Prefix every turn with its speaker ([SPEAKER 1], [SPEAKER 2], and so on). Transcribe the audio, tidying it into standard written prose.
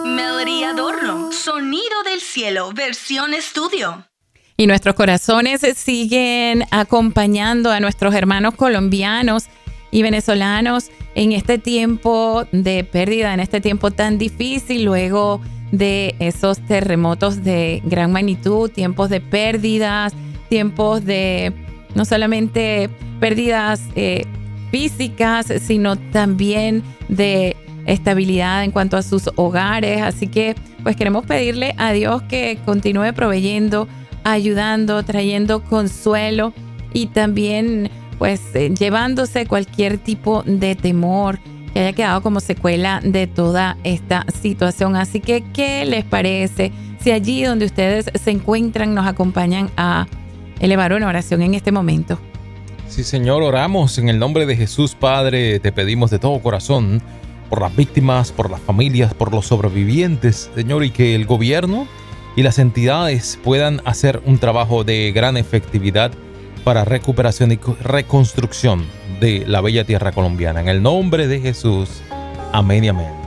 [SPEAKER 1] Melody Adorno, Sonido del Cielo, versión estudio.
[SPEAKER 2] Y nuestros corazones siguen acompañando a nuestros hermanos colombianos y venezolanos en este tiempo de pérdida, en este tiempo tan difícil, luego de esos terremotos de gran magnitud, tiempos de pérdidas, tiempos de no solamente pérdidas físicas, sino también de estabilidad en cuanto a sus hogares. Así que pues queremos pedirle a Dios que continúe proveyendo, ayudando, trayendo consuelo y también pues llevándose cualquier tipo de temor que haya quedado como secuela de toda esta situación. Así que, ¿qué les parece si allí donde ustedes se encuentran nos acompañan a elevar una oración en este momento?
[SPEAKER 3] Sí, Señor, oramos en el nombre de Jesús, Padre. Te pedimos de todo corazón por las víctimas, por las familias, por los sobrevivientes, Señor, y que el gobierno y las entidades puedan hacer un trabajo de gran efectividad para recuperación y reconstrucción de la bella tierra colombiana. En el nombre de Jesús. Amén y amén.